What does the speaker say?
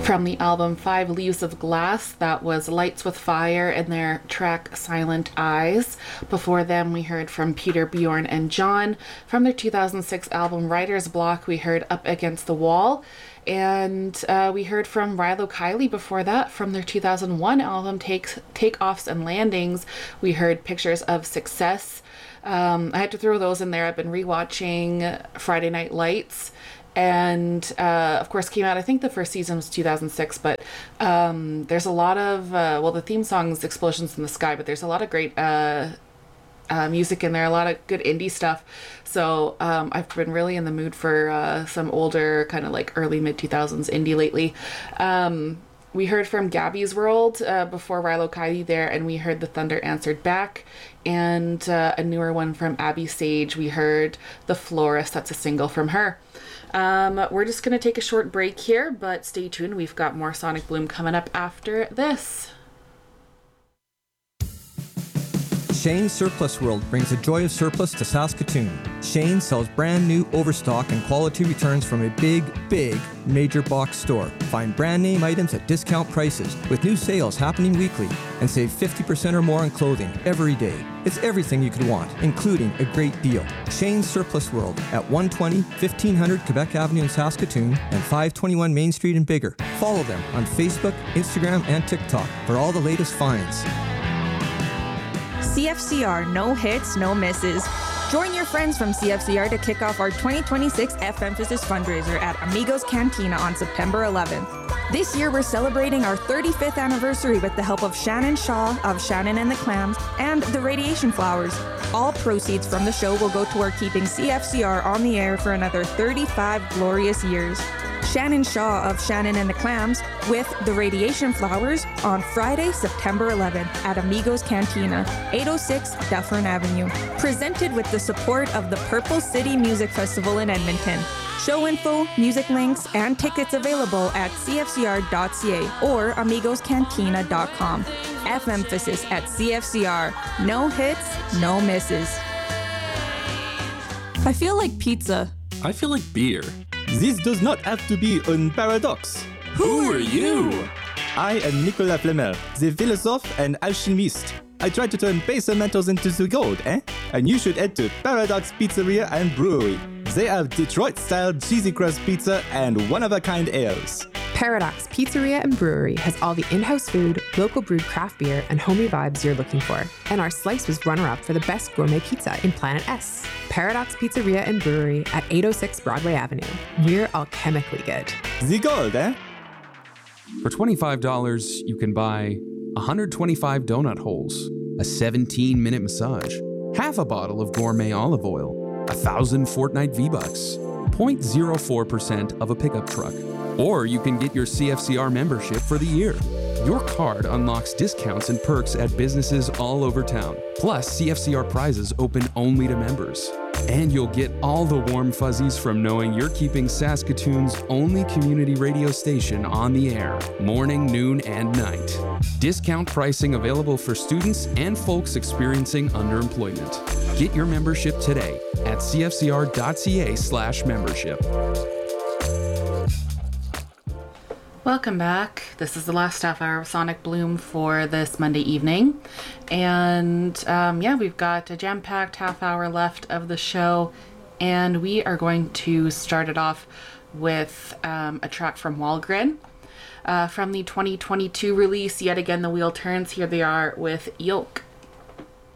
From the album Five Leaves of Glass, that was Lights with Fire and their track Silent Eyes. Before them, we heard from Peter, Bjorn, and John. From their 2006 album Writer's Block, we heard Up Against the Wall. And we heard from Rilo Kiley before that. From their 2001 album Takeoffs and Landings, we heard Pictures of Success. I had to throw those in there. I've been rewatching Friday Night Lights. And, of course, came out, I think the first season was 2006, but there's a lot of, the theme song's Explosions in the Sky, but there's a lot of great music in there, a lot of good indie stuff. So I've been really in the mood for some older, kind of like early, mid-2000s indie lately. We heard from Gabby's World before Rilo Kiley there, and we heard The Thunder Answered Back. And a newer one from Abby Sage, we heard The Florist. That's a single from her. We're just going to take a short break here, but stay tuned. We've got more Sonic Bloom coming up after this. Shane's Surplus World brings the joy of surplus to Saskatoon. Shane sells brand new overstock and quality returns from a big major box store. Find brand name items at discount prices with new sales happening weekly and save 50% or more on clothing every day. It's everything you could want, including a great deal. Shane's Surplus World at 120 1500 Quebec Avenue in Saskatoon and 521 Main Street in Bigger. Follow them on Facebook, Instagram, and TikTok for all the latest finds. CFCR, no hits, no misses. Join your friends from CFCR to kick off our 2026 F-Emphasis fundraiser at Amigos Cantina on September 11th. This year, we're celebrating our 35th anniversary with the help of Shannon Shaw of Shannon and the Clams and the Radiation Flowers. All proceeds from the show will go toward keeping CFCR on the air for another 35 glorious years. Shannon Shaw of Shannon and the Clams with the Radiation Flowers on Friday, September 11th at Amigos Cantina, 806 Dufferin Avenue. Presented with the support of the Purple City Music Festival in Edmonton. Show info, music links, and tickets available at cfcr.ca or amigoscantina.com. F-Emphasis at CFCR. No hits, no misses. I feel like pizza. I feel like beer. This does not have to be un paradox. Who are you? I am Nicolas Flamel, the philosophe and alchemist. I try to turn base metals into the gold, eh? And you should head to Paradox Pizzeria and Brewery. They have Detroit-style cheesy crust pizza and one-of-a-kind ales. Paradox Pizzeria and Brewery has all the in-house food, local brewed craft beer, and homey vibes you're looking for. And our slice was runner-up for the best gourmet pizza in Planet S. Paradox Pizzeria and Brewery at 806 Broadway Avenue. We're alchemically good. The gold, eh? For $25, you can buy 125 donut holes, a 17-minute massage, half a bottle of gourmet olive oil, 1,000 Fortnite V-Bucks, 0.04% of a pickup truck. Or you can get your CFCR membership for the year. Your card unlocks discounts and perks at businesses all over town. Plus, CFCR prizes open only to members. And you'll get all the warm fuzzies from knowing you're keeping Saskatoon's only community radio station on the air, morning, noon, and night. Discount pricing available for students and folks experiencing underemployment. Get your membership today at cfcr.ca/membership. Welcome back. This is the last half hour of Sonic Bloom for this Monday evening. And we've got a jam-packed half hour left of the show. And we are going to start it off with a track from Walgren. From the 2022 release, Yet Again the Wheel Turns. Here they are with Yoke.